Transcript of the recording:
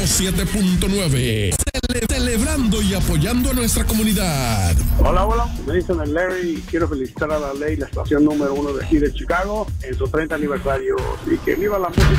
97.9. Celebrando y apoyando a nuestra comunidad. Hola, me dicen el Larry y quiero felicitar a La Ley, la estación número 1 de aquí de Chicago, en su 30 aniversario. Y que viva la música.